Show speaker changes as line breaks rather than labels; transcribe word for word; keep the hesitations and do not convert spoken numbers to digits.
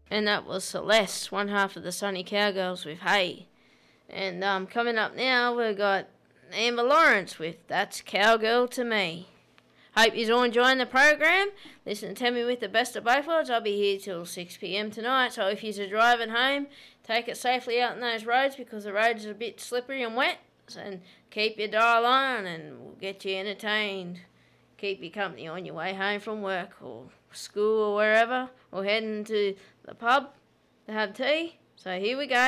And that was Celeste, one half of the Sunny Cowgirls with Hey. And um, coming up now, we've got Amber Lawrence with That's Cowgirl to Me. Hope you're all enjoying the program. Listen to me with the best of both worlds. I'll be here till six p m tonight, so if you're driving home, take it safely out on those roads because the roads are a bit slippery and wet. And keep your dial on and we'll get you entertained. Keep your company on your way home from work or school or wherever, or heading to the pub to have tea. So here we go.